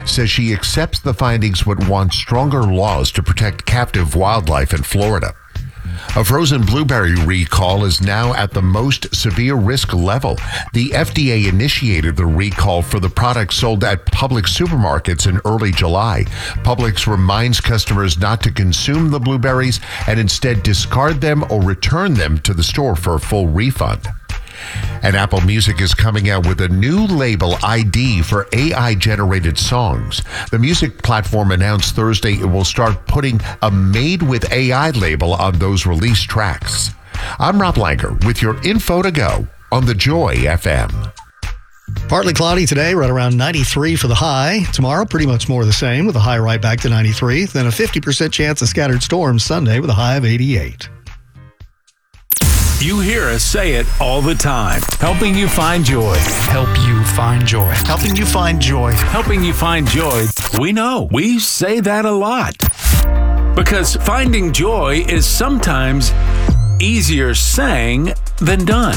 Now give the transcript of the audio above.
says she accepts the findings but wants stronger laws to protect captive wildlife in Florida. A frozen blueberry recall is now at the most severe risk level. The FDA initiated the recall for the product sold at Publix supermarkets in early July. Publix reminds customers not to consume the blueberries and instead discard them or return them to the store for a full refund. And Apple Music is coming out with a new label ID for AI-generated songs. The music platform announced Thursday it will start putting a Made with AI label on those released tracks. I'm Rob Langer with your info to go on the Joy FM. Partly cloudy today, right around 93 for the high. Tomorrow, pretty much more of the same with a high right back to 93. Then a 50% chance of scattered storms Sunday with a high of 88. You hear us say it all the time. Helping you find joy. Help you find joy. Helping you find joy. Helping you find joy. We know. We say that a lot. Because finding joy is sometimes easier saying than done.